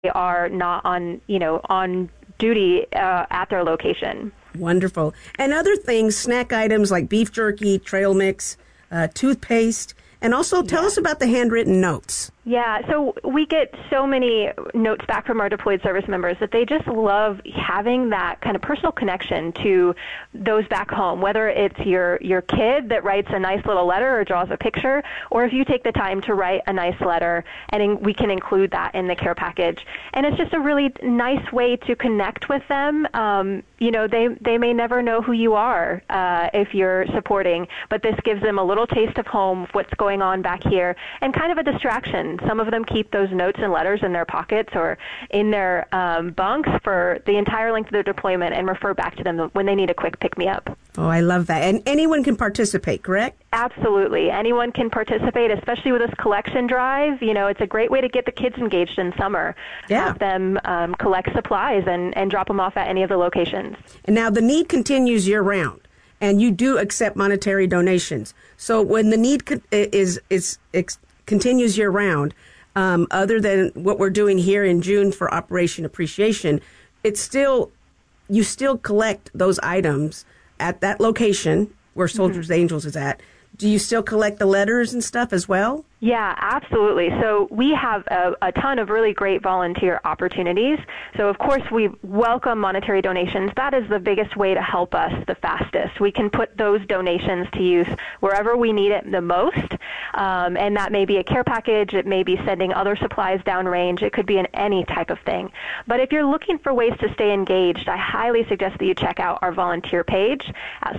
are not on duty at their location. Wonderful. And other things, snack items like beef jerky, trail mix, toothpaste, and also tell us about the handwritten notes. Yeah, so we get so many notes back from our deployed service members that they just love having that kind of personal connection to those back home, whether it's your kid that writes a nice little letter or draws a picture, or if you take the time to write a nice letter, and we can include that in the care package. And it's just a really nice way to connect with them. They may never know who you are if you're supporting, but this gives them a little taste of home, what's going on back here, and kind of a distraction. Some of them keep those notes and letters in their pockets or in their bunks for the entire length of their deployment and refer back to them when they need a quick pick-me-up. Oh, I love that. And anyone can participate, correct? Absolutely. Anyone can participate, especially with this collection drive. It's a great way to get the kids engaged in summer. Yeah. Have them collect supplies and drop them off at any of the locations. And now the need continues year-round, and you do accept monetary donations. So when the need continues year-round, other than what we're doing here in June for Operation Appreciation, you still collect those items at that location where Soldiers Angels is at. Do you still collect the letters and stuff as well? Yeah, absolutely. So we have a ton of really great volunteer opportunities. So, of course, we welcome monetary donations. That is the biggest way to help us the fastest. We can put those donations to use wherever we need it the most, and that may be a care package. It may be sending other supplies downrange. It could be in any type of thing. But if you're looking for ways to stay engaged, I highly suggest that you check out our volunteer page at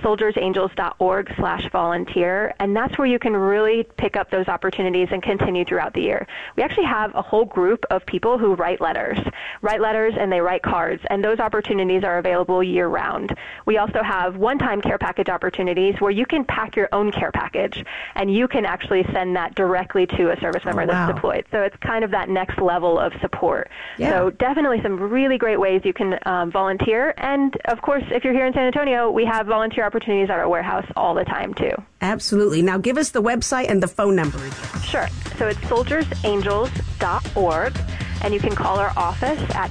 soldiersangels.org/volunteer, and that's where you can really pick up those opportunities and continue throughout the year. We actually have a whole group of people who write letters and they write cards, and those opportunities are available year-round. We also have one-time care package opportunities where you can pack your own care package, and you can actually send that directly to a service member that's deployed. So it's kind of that next level of support. Yeah. So definitely some really great ways you can volunteer. And, of course, if you're here in San Antonio, we have volunteer opportunities at our warehouse all the time, too. Absolutely. Now give us the website and the phone number again. Sure. So it's soldiersangels.org, and you can call our office at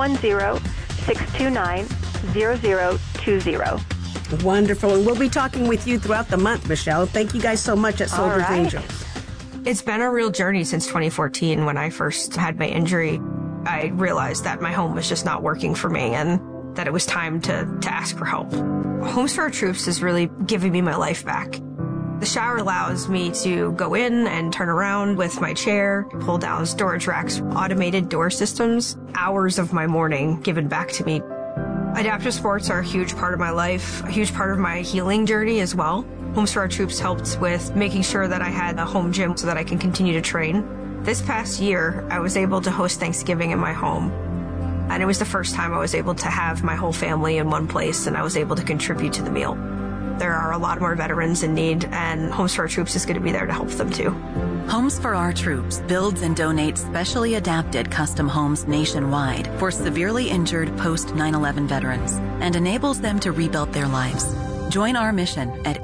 210-629-0020. Wonderful. And we'll be talking with you throughout the month, Michelle. Thank you guys so much at Soldiers Angels. It's been a real journey since 2014 when I first had my injury. I realized that my home was just not working for me and that it was time to ask for help. Homes for Our Troops is really giving me my life back. The shower allows me to go in and turn around with my chair, pull down storage racks, automated door systems, hours of my morning given back to me. Adaptive sports are a huge part of my life, a huge part of my healing journey as well. Homes for Our Troops helped with making sure that I had a home gym so that I can continue to train. This past year, I was able to host Thanksgiving in my home. And it was the first time I was able to have my whole family in one place, and I was able to contribute to the meal. There are a lot more veterans in need, and Homes for Our Troops is going to be there to help them too. Homes for Our Troops builds and donates specially adapted custom homes nationwide for severely injured post-9/11 veterans and enables them to rebuild their lives. Join our mission at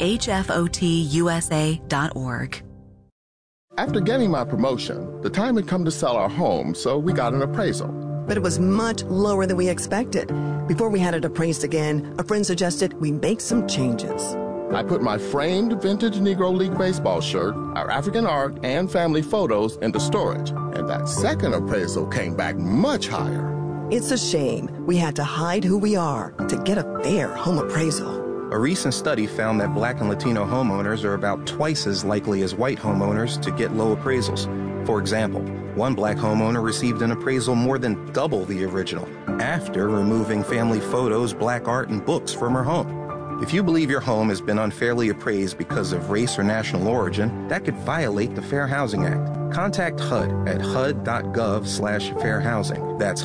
hfotusa.org. After getting my promotion, the time had come to sell our home, so we got an appraisal. But it was much lower than we expected. Before we had it appraised again, a friend suggested we make some changes. I put my framed vintage Negro League baseball shirt, our African art, and family photos into storage. And that second appraisal came back much higher. It's a shame we had to hide who we are to get a fair home appraisal. A recent study found that Black and Latino homeowners are about twice as likely as white homeowners to get low appraisals. For example, one Black homeowner received an appraisal more than double the original after removing family photos, Black art, and books from her home. If you believe your home has been unfairly appraised because of race or national origin, that could violate the Fair Housing Act. Contact HUD at hud.gov/fairhousing. That's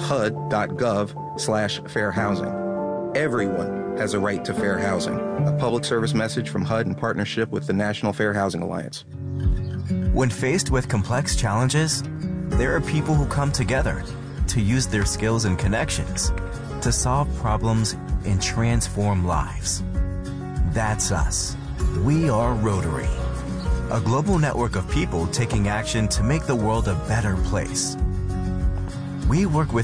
hud.gov/fairhousing. Everyone has a right to fair housing. A public service message from HUD in partnership with the National Fair Housing Alliance. When faced with complex challenges, there are people who come together to use their skills and connections to solve problems and transform lives. That's us. We are Rotary, a global network of people taking action to make the world a better place. We work with